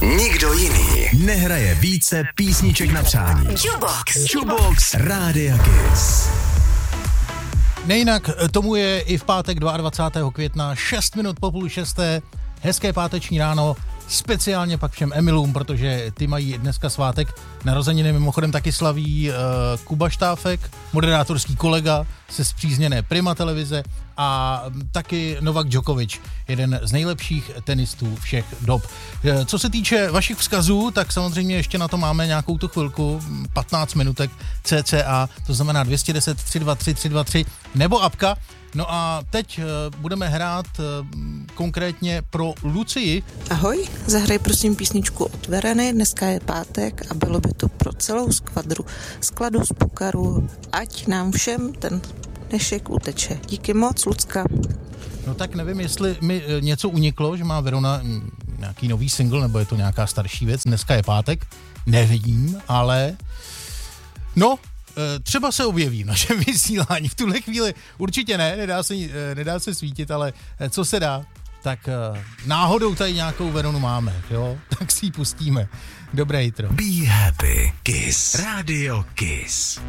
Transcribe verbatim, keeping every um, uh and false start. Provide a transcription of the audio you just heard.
nikdo jiný nehraje více písniček na přání. Jukebox. Jukebox Rádia Kiss. Nejinak tomu je i v pátek dvacátého druhého května, šest minut po půl šesté, hezké páteční ráno, speciálně pak všem Emilům, protože ty mají dneska svátek. Narozeniny mimochodem taky slaví uh, Kuba Štáfek, moderátorský kolega se spřízněné Prima televize a taky Novak Djokovic, jeden z nejlepších tenistů všech dob. Co se týče vašich vzkazů, tak samozřejmě ještě na to máme nějakou tu chvilku, patnáct minutek cca, to znamená dvě stě deset, tři dva tři, tři dva tři nebo apka. No a teď uh, budeme hrát uh, konkrétně pro Lucii. Ahoj, zahraj prosím písničku od Vereny, dneska je pátek a bylo by to pro celou skvadru skladu z Pukaru, ať nám všem ten dnešek uteče. Díky moc, Lucka. No tak nevím, jestli mi něco uniklo, že má Verona nějaký nový single, nebo je to nějaká starší věc. Dneska je pátek, nevím, ale no, třeba se objeví v našem vysílání. V tuhle chvíli určitě ne, nedá se, nedá se svítit, ale co se dá, tak náhodou tady nějakou Veronu máme, jo? Tak si ji pustíme. Dobré jitro. Be happy. Kiss. Radio Kiss.